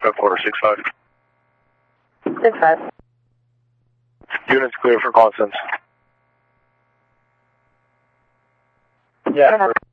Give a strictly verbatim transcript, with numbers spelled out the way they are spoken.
Five quarter six five. Six five. Units clear for Constance. Yeah.